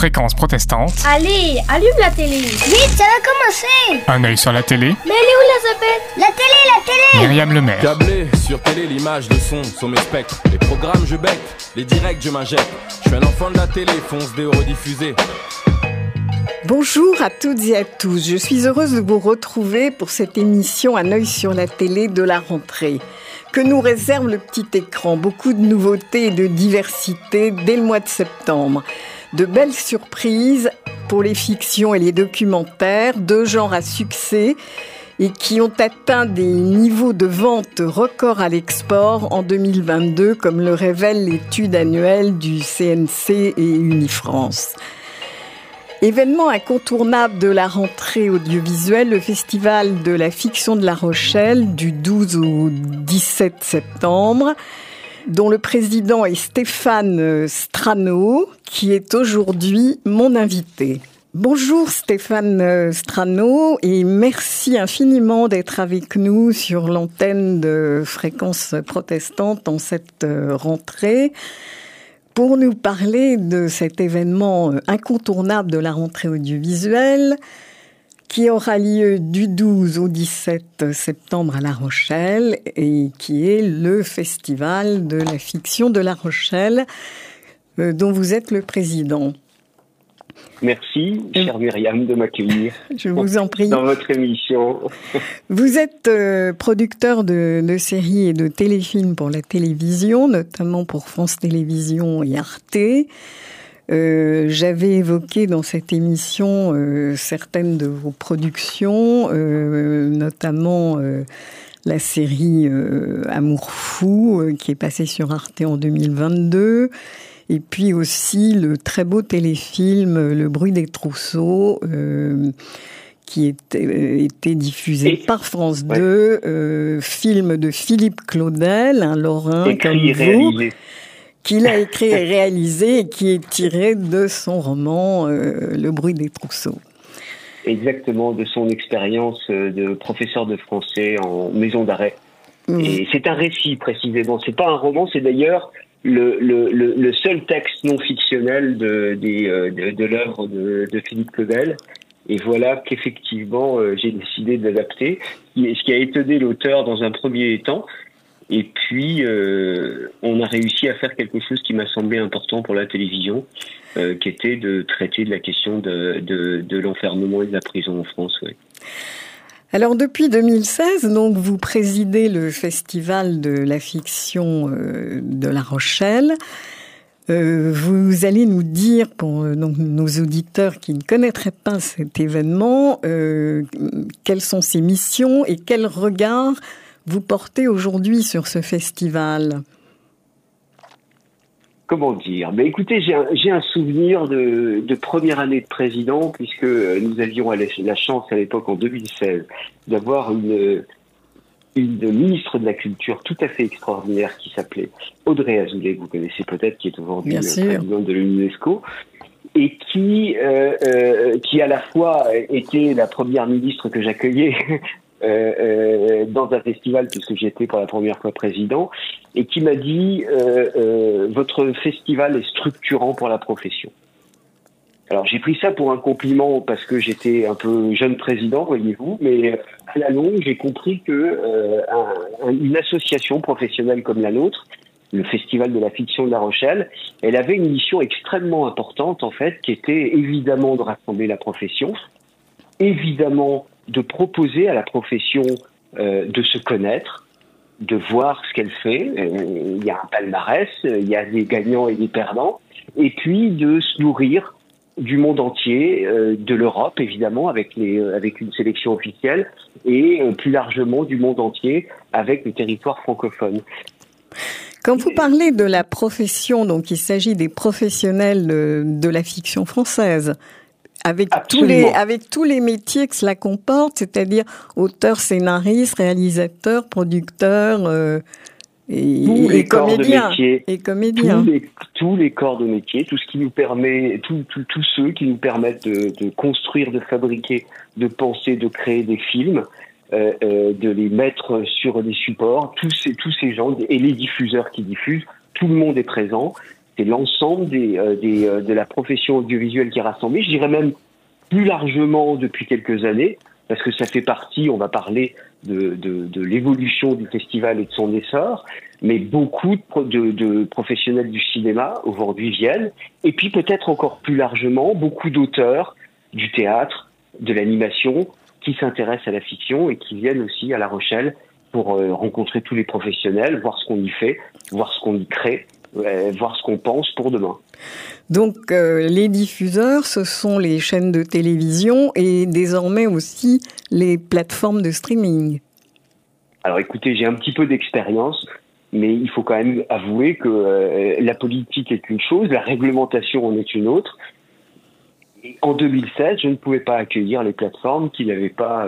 Fréquence protestante. Allez, allume la télé. Vite, ça va commencer. Un œil sur la télé. Mais elle est où Elisabeth? La télé. Myriam Lemaire. Câblé sur télé, l'image, le son sont mes spectres. Les programmes je bec, les directs je m'injecte. Je suis un enfant de la télé, fonce des rediffusés. Bonjour à toutes et à tous. Je suis heureuse de vous retrouver pour cette émission Un œil sur la télé de la rentrée. Que nous réserve le petit écran? Beaucoup de nouveautés et de diversité dès le mois de septembre. De belles surprises pour les fictions et les documentaires, deux genres à succès et qui ont atteint des niveaux de vente records à l'export en 2022, comme le révèle l'étude annuelle du CNC et Unifrance. Événement incontournable de la rentrée audiovisuelle, le Festival de la fiction de La Rochelle du 12 au 17 septembre, dont le président est Stéphane Strano, qui est aujourd'hui mon invité. Bonjour Stéphane Strano et merci infiniment d'être avec nous sur l'antenne de Fréquence protestante en cette rentrée pour nous parler de cet événement incontournable de la rentrée audiovisuelle qui aura lieu du 12 au 17 septembre à La Rochelle et qui est le Festival de la fiction de La Rochelle dont vous êtes le président. Merci, chère Myriam, de m'accueillir. Je vous en prie. Dans votre émission. Vous êtes producteur de séries et de téléfilms pour la télévision, notamment pour France Télévisions et Arte. J'avais évoqué dans cette émission certaines de vos productions, notamment la série Amour fou, qui est passée sur Arte en 2022. Et puis aussi le très beau téléfilm Le bruit des trousseaux, qui était diffusé par France 2, film de Philippe Claudel, un Lorrain écrit comme et vous, réalisé. qu'il a écrit et réalisé et qui est tiré de son roman Le bruit des trousseaux. Exactement, de son expérience de professeur de français en maison d'arrêt. Et c'est un récit précisément, c'est pas un roman, c'est d'ailleurs le seul texte non fictionnel de l'œuvre de Philippe Claudel. Et voilà qu'effectivement, j'ai décidé d'adapter, ce qui a étonné l'auteur dans un premier temps. Et puis, on a réussi à faire quelque chose qui m'a semblé important pour la télévision, qui était de traiter de la question de l'enfermement et de la prison en France. Ouais. Alors depuis 2016, donc vous présidez le Festival de la fiction de La Rochelle. Vous allez nous dire pour donc, nos auditeurs qui ne connaîtraient pas cet événement, quelles sont ses missions et quel regard vous portez aujourd'hui sur ce festival. Comment dire? Mais écoutez, j'ai un souvenir de première année de président, puisque nous avions la chance à l'époque, en 2016, d'avoir une ministre de la Culture tout à fait extraordinaire qui s'appelait Audrey Azoulay, que vous connaissez peut-être, qui est aujourd'hui présidente de l'UNESCO, et qui à la fois était la première ministre que j'accueillais dans un festival, puisque j'étais pour la première fois président, et qui m'a dit votre festival est structurant pour la profession. Alors j'ai pris ça pour un compliment parce que j'étais un peu jeune président, voyez-vous, mais à la longue j'ai compris que une association professionnelle comme la nôtre, le Festival de la fiction de La Rochelle, elle avait une mission extrêmement importante en fait, qui était évidemment de rassembler la profession, évidemment de proposer à la profession de se connaître, de voir ce qu'elle fait. Il y a un palmarès, il y a des gagnants et des perdants, et puis de se nourrir du monde entier, de l'Europe évidemment avec une sélection officielle, et plus largement du monde entier avec le territoire francophone. Quand vous parlez de la profession, donc il s'agit des professionnels de la fiction française. Avec tous les métiers que cela comporte, c'est-à-dire auteur, scénariste, réalisateur, producteur et comédien. Tous les corps de métier, tout ce qui nous permet, tous ceux qui nous permettent de construire, de fabriquer, de penser, de créer des films, de les mettre sur des supports, tous ces gens et les diffuseurs qui diffusent, tout le monde est présent. c'est l'ensemble de la profession audiovisuelle qui est rassemblée. Je dirais même plus largement depuis quelques années, parce que ça fait partie, on va parler de l'évolution du festival et de son essor, mais beaucoup de professionnels du cinéma aujourd'hui viennent, et puis peut-être encore plus largement, beaucoup d'auteurs du théâtre, de l'animation, qui s'intéressent à la fiction et qui viennent aussi à La Rochelle pour rencontrer tous les professionnels, voir ce qu'on y fait, voir ce qu'on y crée, voir ce qu'on pense pour demain. Donc les diffuseurs, ce sont les chaînes de télévision et désormais aussi les plateformes de streaming. Alors écoutez, j'ai un petit peu d'expérience, mais il faut quand même avouer que la politique est une chose, la réglementation en est une autre. Et en 2016, je ne pouvais pas accueillir les plateformes qui n'avaient pas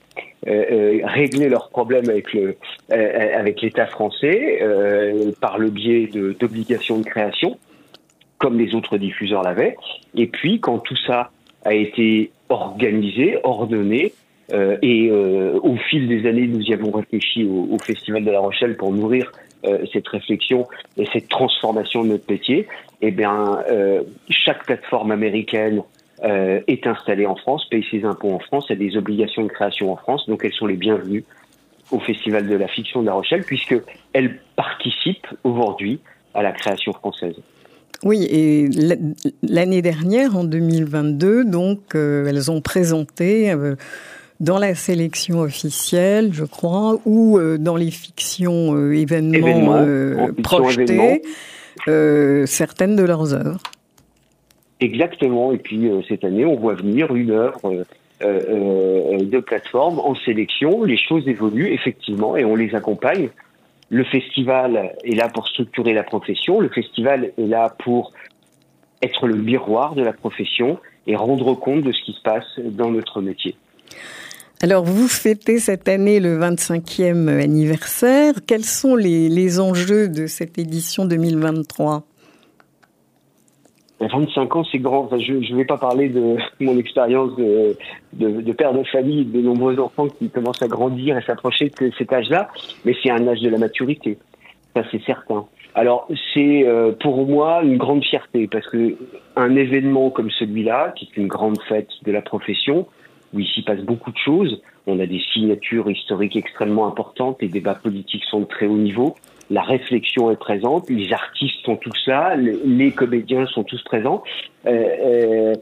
réglé leurs problèmes avec l'État français par le biais d'obligations de création, comme les autres diffuseurs l'avaient. Et puis, quand tout ça a été organisé, ordonné, et au fil des années, nous y avons réfléchi au Festival de La Rochelle pour nourrir cette réflexion et cette transformation de notre métier, eh bien, chaque plateforme américaine est installée en France, paye ses impôts en France, a des obligations de création en France, donc elles sont les bienvenues au Festival de la Fiction de La Rochelle, puisqu'elles participent aujourd'hui à la création française. Oui, et l'année dernière, en 2022, donc, elles ont présenté dans la sélection officielle, je crois, ou dans les fictions événements projetés, certaines de leurs œuvres. Exactement, et puis cette année, on voit venir une œuvre de plateforme en sélection. Les choses évoluent, effectivement, et on les accompagne. Le festival est là pour structurer la profession, le festival est là pour être le miroir de la profession et rendre compte de ce qui se passe dans notre métier. Alors, vous fêtez cette année le 25e anniversaire. Quels sont les enjeux de cette édition 2023 ? 25 ans, c'est grand. Enfin, je ne vais pas parler de mon expérience de père de famille, de nombreux enfants qui commencent à grandir et s'approcher de cet âge-là, mais c'est un âge de la maturité. Ça, c'est certain. Alors, c'est pour moi une grande fierté, parce que un événement comme celui-là, qui est une grande fête de la profession, où il s'y passe beaucoup de choses, on a des signatures historiques extrêmement importantes, les débats politiques sont de très haut niveau, la réflexion est présente, les artistes sont tous là, les comédiens sont tous présents. C'est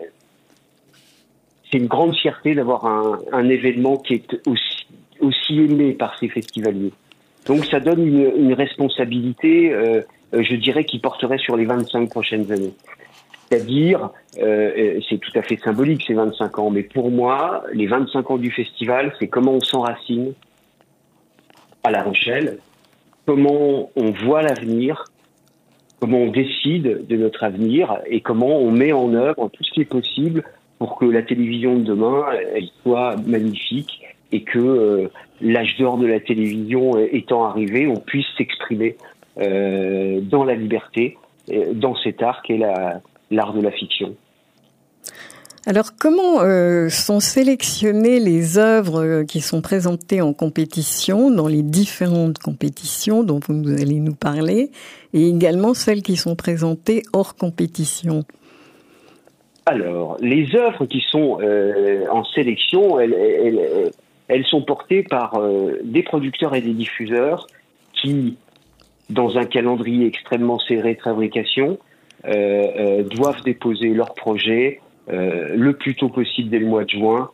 une grande fierté d'avoir un événement qui est aussi aimé par ces festivaliers. Donc ça donne une responsabilité, je dirais, qui porterait sur les 25 prochaines années. C'est-à-dire, c'est tout à fait symbolique ces 25 ans, mais pour moi, les 25 ans du festival, c'est comment on s'enracine à La Rochelle, comment on voit l'avenir, comment on décide de notre avenir et comment on met en œuvre tout ce qui est possible pour que la télévision de demain, elle soit magnifique et que l'âge d'or de la télévision étant arrivé, on puisse s'exprimer dans la liberté, dans cet art qu'est l'art de la fiction. Alors, comment sont sélectionnées les œuvres qui sont présentées en compétition, dans les différentes compétitions dont vous allez nous parler, et également celles qui sont présentées hors compétition ? Alors, les œuvres qui sont en sélection, elles sont portées par des producteurs et des diffuseurs qui, dans un calendrier extrêmement serré de fabrication, doivent déposer leurs projets le plus tôt possible dès le mois de juin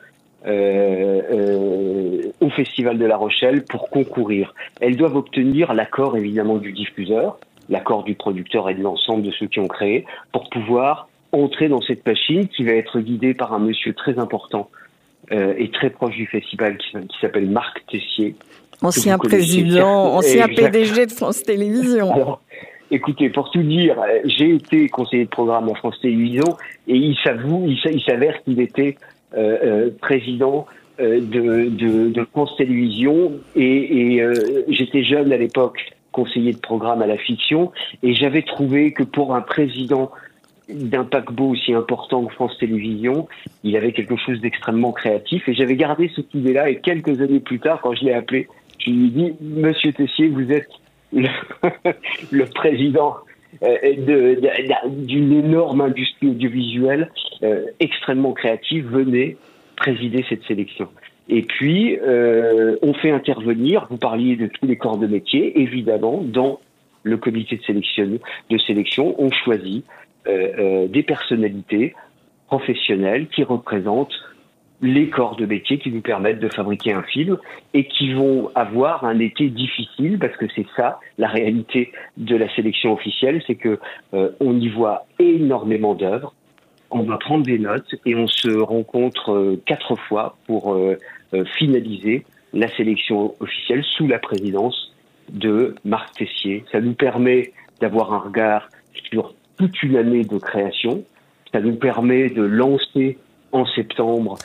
au Festival de La Rochelle pour concourir. Elles doivent obtenir l'accord évidemment du diffuseur, l'accord du producteur et de l'ensemble de ceux qui ont créé pour pouvoir entrer dans cette machine qui va être guidée par un monsieur très important et très proche du festival qui s'appelle Marc Tessier. Ancien président, ancien PDG de France Télévisions. Alors, écoutez, pour tout dire, j'ai été conseiller de programme à France Télévisions et il s'avère qu'il était président de France Télévisions et j'étais jeune à l'époque, conseiller de programme à la fiction, et j'avais trouvé que pour un président d'un paquebot aussi important que France Télévisions, il avait quelque chose d'extrêmement créatif et j'avais gardé cette idée-là et quelques années plus tard, quand je l'ai appelé, je lui ai dit « Monsieur Tessier, vous êtes le président d'une énorme industrie audiovisuelle extrêmement créative venait présider cette sélection. Et puis, on fait intervenir, vous parliez de tous les corps de métier, évidemment, dans le comité de sélection, on choisit des personnalités professionnelles qui représentent les corps de métier qui nous permettent de fabriquer un film et qui vont avoir un été difficile parce que c'est ça la réalité de la sélection officielle, c'est que on y voit énormément d'œuvres, on va prendre des notes et on se rencontre 4 fois pour finaliser la sélection officielle sous la présidence de Marc Tessier. Ça nous permet d'avoir un regard sur toute une année de création, ça nous permet de lancer en septembre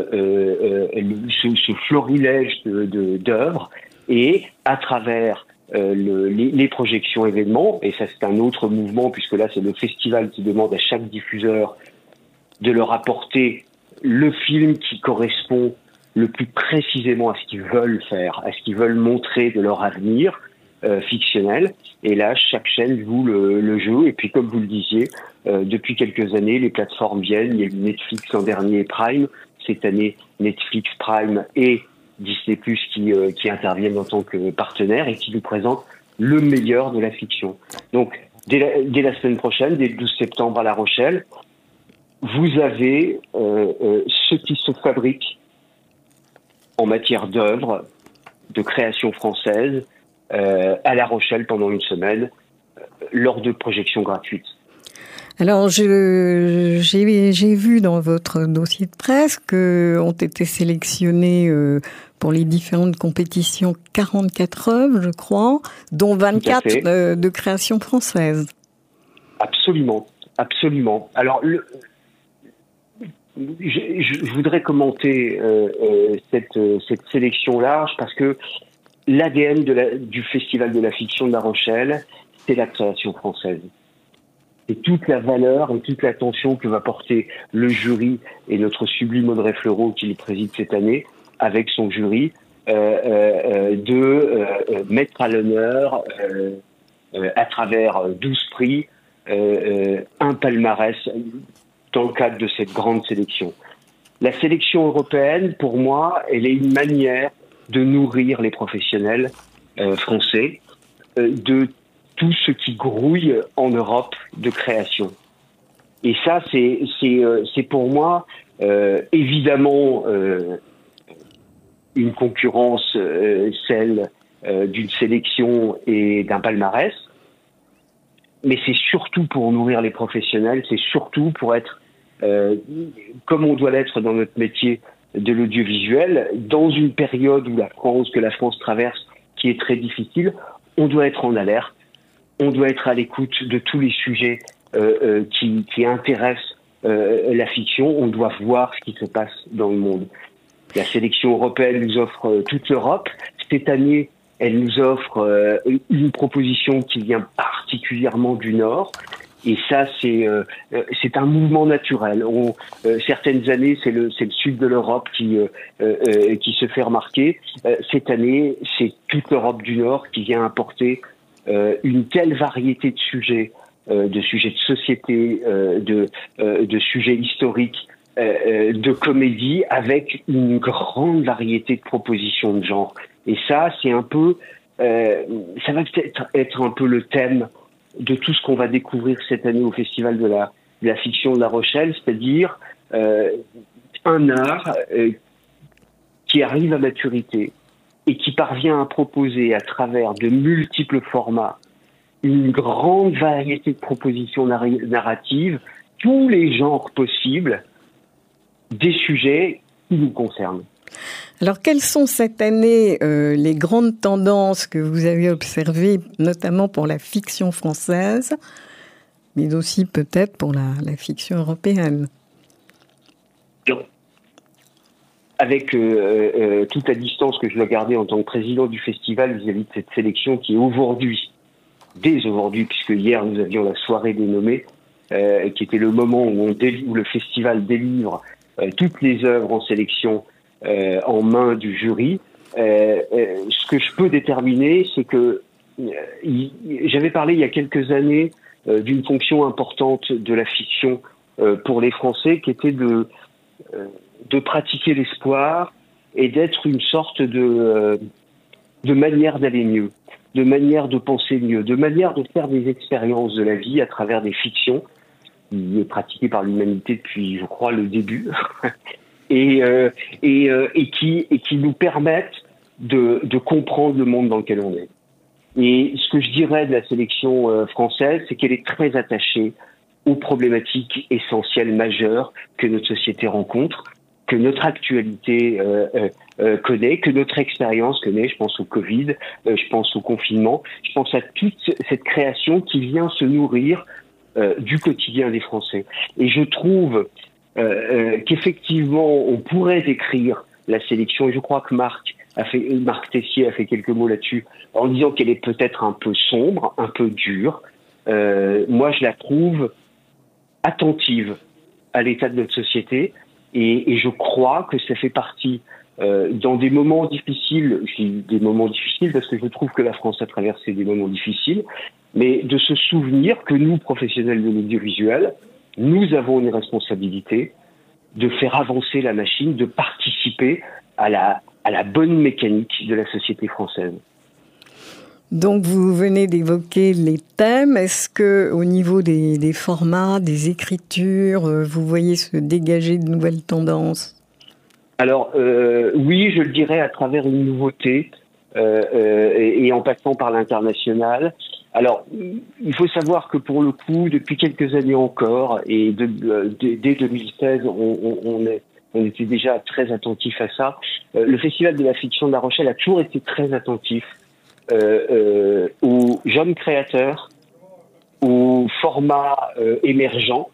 ce florilège d'œuvres et à travers les projections événements, et ça c'est un autre mouvement puisque là c'est le festival qui demande à chaque diffuseur de leur apporter le film qui correspond le plus précisément à ce qu'ils veulent faire, à ce qu'ils veulent montrer de leur avenir fictionnel. Et là, chaque chaîne joue le jeu. Et puis, comme vous le disiez, depuis quelques années, les plateformes viennent. Il y a eu Netflix l'an dernier, Prime. Cette année, Netflix, Prime et Disney+, qui interviennent en tant que partenaires et qui nous présentent le meilleur de la fiction. Donc, dès la semaine prochaine, dès le 12 septembre à La Rochelle, vous avez ce qui se fabrique en matière d'œuvres, de création française, à La Rochelle pendant une semaine, lors de projections gratuites. Alors, j'ai vu dans votre dossier de presse qu'ont été sélectionnées pour les différentes compétitions 44 œuvres, je crois, dont 24 de création française. Absolument, absolument. Alors, je voudrais commenter cette sélection large parce que l'ADN du Festival de la fiction de La Rochelle, c'est la création française. C'est toute la valeur et toute l'attention que va porter le jury et notre sublime Audrey Fleurot qui le préside cette année avec son jury de mettre à l'honneur à travers 12 prix un palmarès dans le cadre de cette grande sélection. La sélection européenne, pour moi, elle est une manière de nourrir les professionnels français de tout ce qui grouille en Europe de création. Et ça, c'est pour moi évidemment une concurrence, celle d'une sélection et d'un palmarès, mais c'est surtout pour nourrir les professionnels, c'est surtout pour être, comme on doit l'être dans notre métier de l'audiovisuel, dans une période où que la France traverse, qui est très difficile, on doit être en alerte, on doit être à l'écoute de tous les sujets qui intéressent la fiction, on doit voir ce qui se passe dans le monde. La sélection européenne nous offre toute l'Europe. Cette année, elle nous offre une proposition qui vient particulièrement du Nord. Et ça, c'est un mouvement naturel. Certaines années, c'est le sud de l'Europe qui se fait remarquer. Cette année, c'est toute l'Europe du Nord qui vient apporter une telle variété de sujets de société, de sujets historiques, de comédie, avec une grande variété de propositions de genre. Et ça, c'est un peu, ça va peut-être être un peu le thème de tout ce qu'on va découvrir cette année au Festival de la fiction de La Rochelle, c'est-à-dire un art qui arrive à maturité et qui parvient à proposer à travers de multiples formats une grande variété de propositions narratives, tous les genres possibles, des sujets qui nous concernent. Alors, quelles sont cette année les grandes tendances que vous avez observées, notamment pour la fiction française, mais aussi peut-être pour la fiction européenne ? Avec toute la distance que je dois garder en tant que président du festival vis-à-vis de cette sélection qui est dès aujourd'hui, puisque hier nous avions la soirée des nommés, qui était le moment où le festival délivre toutes les œuvres en sélection en main du jury. Ce que je peux déterminer, c'est que j'avais parlé il y a quelques années d'une fonction importante de la fiction pour les Français, qui était de pratiquer l'espoir et d'être une sorte de manière d'aller mieux, de manière de penser mieux, de manière de faire des expériences de la vie à travers des fictions qui est pratiquée par l'humanité depuis, je crois, le début, et qui nous permettent de comprendre le monde dans lequel on est. Et ce que je dirais de la sélection française, c'est qu'elle est très attachée aux problématiques essentielles majeures que notre société rencontre, que notre actualité connaît, que notre expérience connaît. Je pense au Covid, je pense au confinement, je pense à toute cette création qui vient se nourrir du quotidien des Français. Et je trouve qu'effectivement, on pourrait décrire la sélection, et je crois que Marc Tessier a fait quelques mots là-dessus, en disant qu'elle est peut-être un peu sombre, un peu dure. Moi, je la trouve attentive à l'état de notre société, et je crois que ça fait partie, dans des moments difficiles, je dis des moments difficiles parce que je trouve que la France a traversé des moments difficiles, mais de se souvenir que nous, professionnels de l'audiovisuel, nous avons une responsabilité de faire avancer la machine, de participer à la bonne mécanique de la société française. Donc, vous venez d'évoquer les thèmes. Est-ce que, au niveau des formats, des écritures, vous voyez se dégager de nouvelles tendances ? Alors, oui, je le dirais à travers une nouveauté et en passant par l'international. Alors, il faut savoir que pour le coup, depuis quelques années encore, et dès 2016, on était déjà très attentif à ça. Le Festival de la fiction de La Rochelle a toujours été très attentif aux jeunes créateurs, aux formats émergents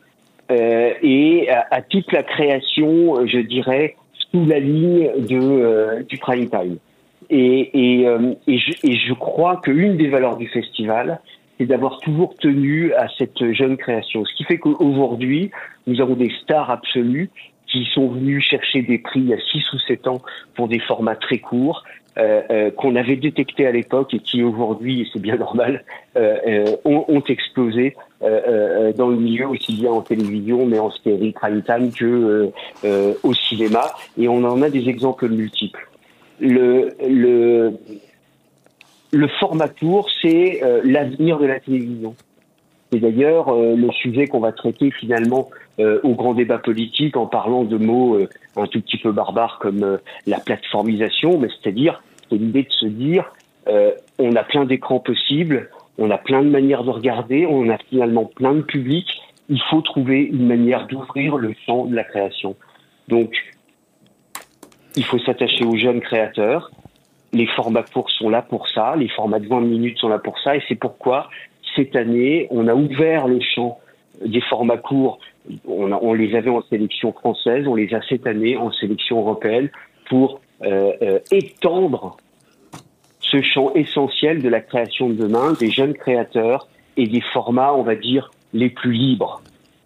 et à toute la création, je dirais, sous la ligne du prime time. Et je crois qu'une des valeurs du festival, c'est d'avoir toujours tenu à cette jeune création. Ce qui fait qu'aujourd'hui, nous avons des stars absolues qui sont venus chercher des prix il y a 6 ou 7 ans pour des formats très courts, qu'on avait détectés à l'époque et qui aujourd'hui, et c'est bien normal, ont explosé dans le milieu, aussi bien en télévision, mais en série prime time que au cinéma. Et on en a des exemples multiples. Le format court, c'est l'avenir de la télévision. C'est d'ailleurs le sujet qu'on va traiter finalement au grand débat politique en parlant de mots un tout petit peu barbares comme la plateformisation, mais c'est-à-dire c'est l'idée de se dire on a plein d'écrans possibles, on a plein de manières de regarder, on a finalement plein de publics, il faut trouver une manière d'ouvrir le champ de la création. Donc, il faut s'attacher aux jeunes créateurs. Les formats courts sont là pour ça. Les formats de 20 minutes sont là pour ça. Et c'est pourquoi, cette année, on a ouvert le champ des formats courts. On les avait en sélection française. On les a cette année en sélection européenne pour étendre ce champ essentiel de la création de demain, des jeunes créateurs et des formats, on va dire, les plus libres.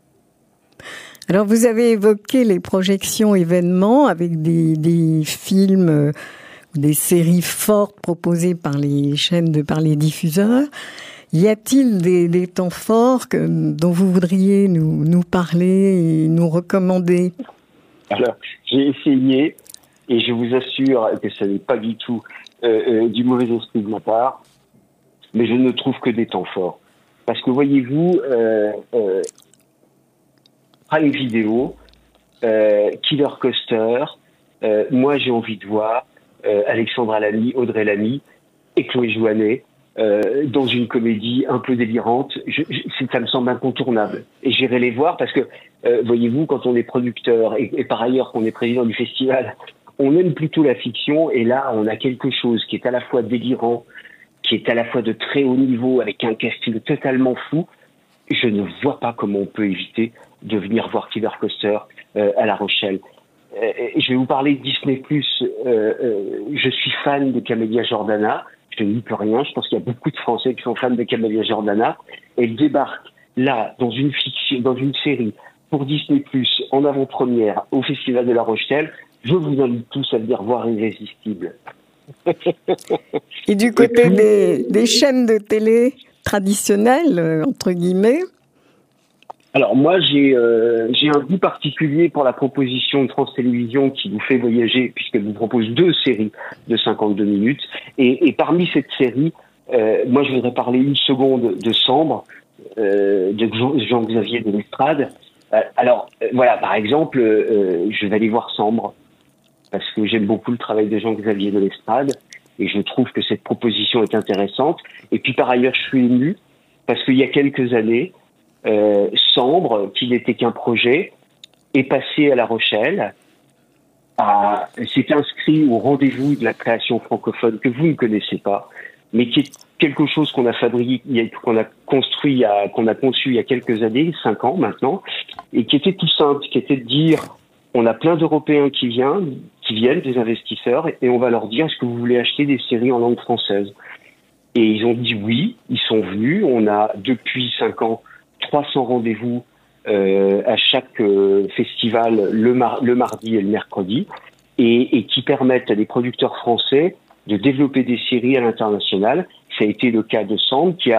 Alors, vous avez évoqué les projections événements avec des films ou des séries fortes proposées par les chaînes, par les diffuseurs. Y a-t-il des temps forts dont vous voudriez nous parler et nous recommander ? Alors, j'ai essayé, et je vous assure que ce n'est pas du tout du mauvais esprit de ma part, mais je ne trouve que des temps forts. Parce que voyez-vous, Prime Video, Killer Coaster, moi j'ai envie de voir Alexandra Lamy, Audrey Lamy et Chloé Jouannet dans une comédie un peu délirante. Ça me semble incontournable. Et j'irai les voir parce que, voyez-vous, quand on est producteur et par ailleurs qu'on est président du festival, on aime plutôt la fiction, et là on a quelque chose qui est à la fois délirant, qui est à la fois de très haut niveau, avec un casting totalement fou. Je ne vois pas comment on peut éviter de venir voir Killer Coaster à La Rochelle. Je vais vous parler de Disney+. Je suis fan de Camélia Jordana. Je ne dis plus rien. Je pense qu'il y a beaucoup de Français qui sont fans de Camélia Jordana. Elle débarque là, dans une fiction, dans une série, pour Disney+, en avant-première, au Festival de La Rochelle. Je vous invite tous à venir voir Irrésistible. Et du côté des chaînes de télé traditionnel, entre guillemets? Alors moi, j'ai un goût particulier pour la proposition de France Télévisions qui vous fait voyager, puisqu'elle vous propose 2 séries de 52 minutes. Et parmi cette série, moi je voudrais parler une seconde de Sambre, de Jean-Xavier de Lestrade. Voilà, par exemple, je vais aller voir Sambre, parce que j'aime beaucoup le travail de Jean-Xavier de Lestrade, et je trouve que cette proposition est intéressante. Et puis par ailleurs, je suis ému, parce qu'il y a quelques années, Sambre, qui n'était qu'un projet, est passé à La Rochelle, s'est inscrit au rendez-vous de la création francophone que vous ne connaissez pas, mais qui est quelque chose qu'on a fabriqué, qu'on a construit, qu'on a conçu il y a quelques années, 5 ans maintenant, et qui était tout simple, qui était de dire, on a plein d'Européens qui viennent, des investisseurs, et on va leur dire, est-ce que vous voulez acheter des séries en langue française? Et ils ont dit oui, ils sont venus, on a depuis 5 ans 300 rendez-vous à chaque festival le mardi et le mercredi, et qui permettent à des producteurs français de développer des séries à l'international. Ça a été le cas de Sambre qui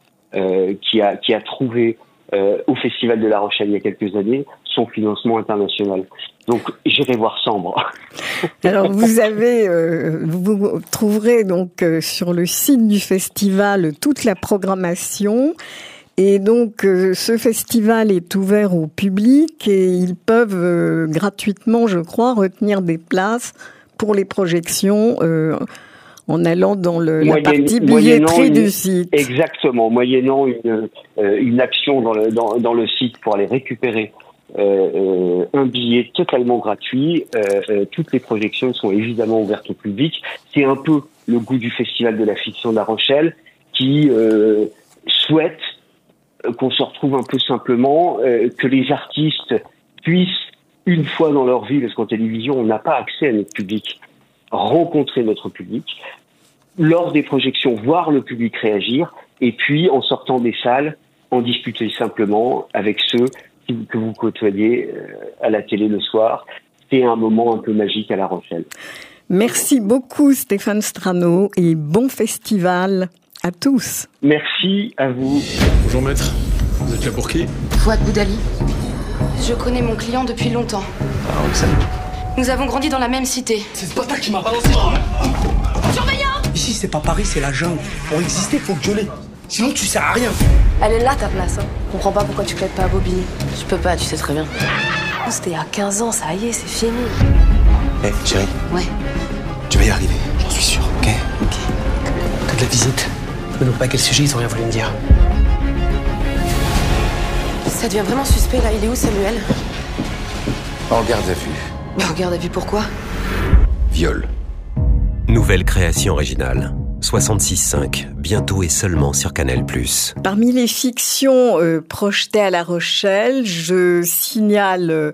a trouvé au Festival de La Rochelle il y a quelques années son financement international. Donc j'irai voir Sambre. Alors vous trouverez donc sur le site du festival toute la programmation. Et donc, ce festival est ouvert au public et ils peuvent gratuitement, je crois, retenir des places pour les projections en allant dans la partie billetterie du site. Exactement, moyennant une action dans le site pour aller récupérer un billet totalement gratuit. Toutes les projections sont évidemment ouvertes au public. C'est un peu le goût du Festival de la fiction de La Rochelle qui souhaite qu'on se retrouve un peu simplement, que les artistes puissent, une fois dans leur vie, parce qu'en télévision, on n'a pas accès à notre public, rencontrer notre public, lors des projections, voir le public réagir, et puis, en sortant des salles, en discuter simplement avec ceux que vous côtoyez à la télé le soir. C'est un moment un peu magique à La Rochelle. Merci beaucoup, Stéphane Strano, et bon festival à tous. Merci à vous. Bonjour maître, vous êtes là pour qui? Fouad Boudali. Je connais mon client depuis longtemps. Ah, Roxane. Nous avons grandi dans la même cité. C'est ce bâtard qui m'a balancé. Surveillant! Ici, c'est pas Paris, c'est la jungle. Pour exister, faut gueuler. Sinon, tu sers à rien. Elle est là, ta place. Je comprends pas pourquoi tu plaides pas à Bobby. Je peux pas, tu sais très bien. C'était il y a 15 ans, ça y est, c'est fini. Hé, chérie. Ouais. Tu vas y arriver, j'en suis sûr, ok? Ok. T'as de la visite. Me demande pas quel sujet, ils ont rien voulu me dire. Ça devient vraiment suspect, là. Il est où, Samuel? En garde à vue. En garde à vue, pourquoi? Viol. Nouvelle création originale. 66.5, bientôt et seulement sur Canal+. Parmi les fictions projetées à La Rochelle, je signale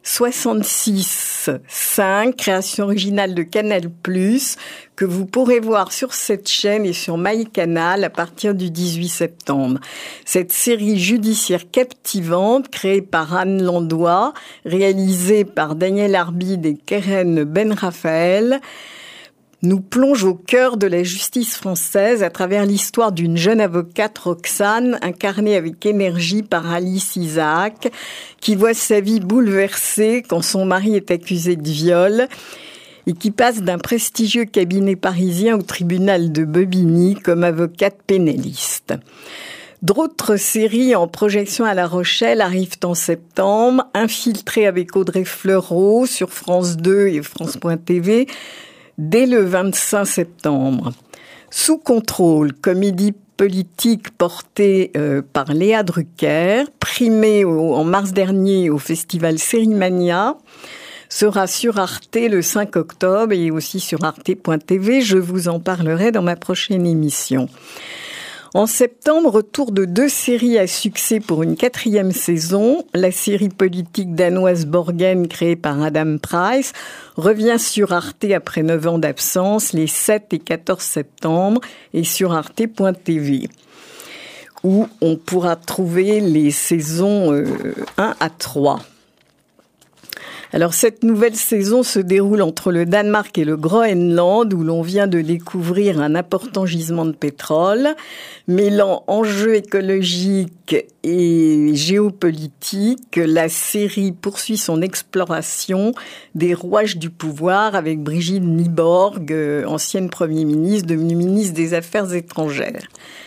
66.5, création originale de Canal+, que vous pourrez voir sur cette chaîne et sur MyCanal à partir du 18 septembre. Cette série judiciaire captivante, créée par Anne Landois, réalisée par Daniel Arbide et Keren Ben-Raphaël, nous plonge au cœur de la justice française à travers l'histoire d'une jeune avocate, Roxane, incarnée avec énergie par Alice Isaac, qui voit sa vie bouleversée quand son mari est accusé de viol et qui passe d'un prestigieux cabinet parisien au tribunal de Bobigny comme avocate pénaliste. D'autres séries en projection à La Rochelle arrivent en septembre. Infiltré avec Audrey Fleurot sur France 2 et France.tv, dès le 25 septembre. Sous contrôle, comédie politique portée par Léa Drucker, primée en mars dernier au festival Sérimania, sera sur Arte le 5 octobre et aussi sur arte.tv. Je vous en parlerai dans ma prochaine émission. En septembre, retour de 2 séries à succès pour une 4e saison. La série politique danoise Borgen, créée par Adam Price, revient sur Arte après 9 ans d'absence, les 7 et 14 septembre, et sur arte.tv, où on pourra trouver les saisons 1 à 3. Alors cette nouvelle saison se déroule entre le Danemark et le Groenland, où l'on vient de découvrir un important gisement de pétrole, mêlant enjeux écologiques et géopolitiques. La série poursuit son exploration des rouages du pouvoir avec Brigitte Nyborg, ancienne Premier ministre, devenue ministre des Affaires étrangères.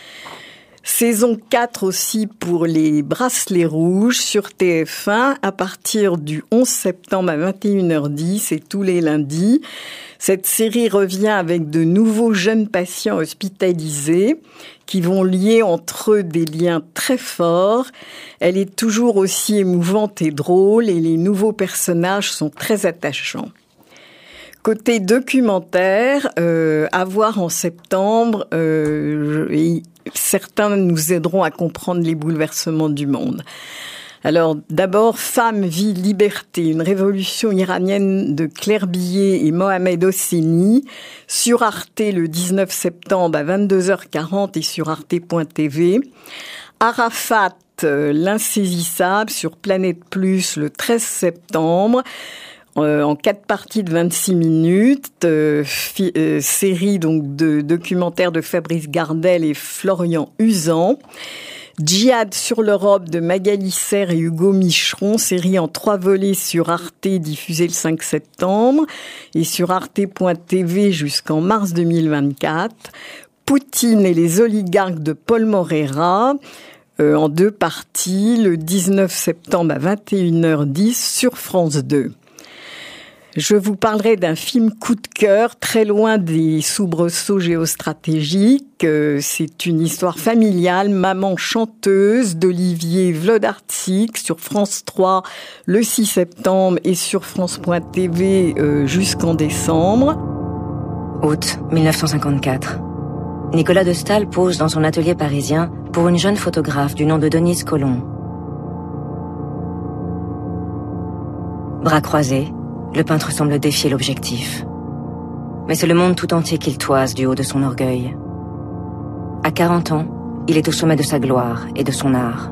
Saison 4 aussi pour les Bracelets Rouges sur TF1 à partir du 11 septembre à 21h10 et tous les lundis. Cette série revient avec de nouveaux jeunes patients hospitalisés qui vont lier entre eux des liens très forts. Elle est toujours aussi émouvante et drôle et les nouveaux personnages sont très attachants. Côté documentaire, à voir en septembre, certains nous aideront à comprendre les bouleversements du monde. Alors, d'abord, Femmes, vie, liberté, une révolution iranienne de Claire Billet et Mohamed Hosseini, sur Arte le 19 septembre à 22h40 et sur arte.tv. Arafat, l'insaisissable, sur Planète Plus le 13 septembre. En 4 parties de 26 minutes, série donc de documentaires de Fabrice Gardel et Florian Uzan. Djihad sur l'Europe de Magali Serre et Hugo Micheron, série en 3 volets sur Arte, diffusée le 5 septembre, et sur arte.tv jusqu'en mars 2024. Poutine et les oligarques de Paul Moreira, en 2 parties, le 19 septembre à 21h10 sur France 2. Je vous parlerai d'un film coup de cœur, très loin des soubresauts géostratégiques. C'est une histoire familiale, Maman chanteuse d'Olivier Vlodarczyk sur France 3 le 6 septembre et sur France.tv jusqu'en décembre. Août 1954. Nicolas de Staël pose dans son atelier parisien pour une jeune photographe du nom de Denise Colomb. Bras croisés, le peintre semble défier l'objectif. Mais c'est le monde tout entier qu'il toise du haut de son orgueil. À 40 ans, il est au sommet de sa gloire et de son art.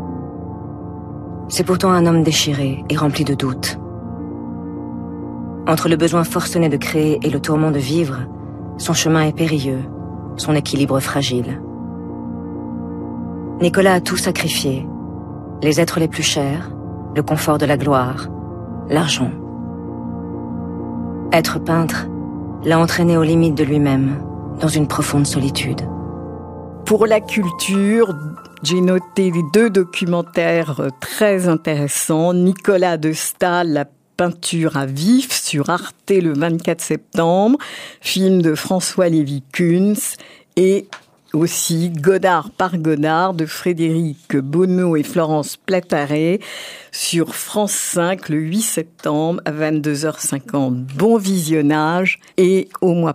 C'est pourtant un homme déchiré et rempli de doutes. Entre le besoin forcené de créer et le tourment de vivre, son chemin est périlleux, son équilibre fragile. Nicolas a tout sacrifié. Les êtres les plus chers, le confort de la gloire, l'argent. Être peintre l'a entraîné aux limites de lui-même, dans une profonde solitude. Pour la culture, j'ai noté 2 documentaires très intéressants. Nicolas de Staël, La peinture à vif, sur Arte le 24 septembre, film de François Lévy-Kuntz, et aussi Godard par Godard de Frédéric Bonneau et Florence Plataré sur France 5 le 8 septembre à 22h50. Bon visionnage et au mois